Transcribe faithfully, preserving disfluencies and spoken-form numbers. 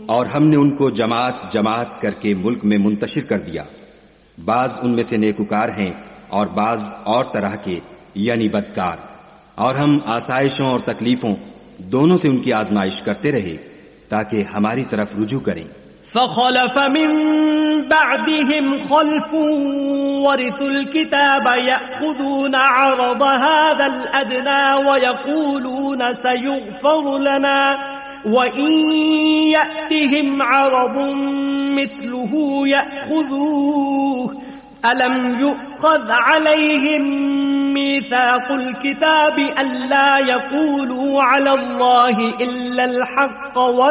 और हमने उनको जमात जमात करके मुल्क में मुंतशिर कर दिया। बाज उनमें से नेकुकार हैं और बाज और तरह के यानी बदकार। और हम आसाइशों और तकलीफों दोनों से उनकी आजमाइश करते रहे ताकि हमारी तरफ रुजू करें। फखलफ मिन बअदिहिम खल्फुन वरिथुल किताब यअखुदून अरद हादल अदना वयक़ूलून सयुग़फ़रु लना वइन यअतिहिम अरदुन मिस्लुहु यअखुदूह अलम युअख़ज़ अलैहिम मीसाक़ुल किताबि अल्ला यक़ूलू अलल्लाहि इल्लल हक़्क़ व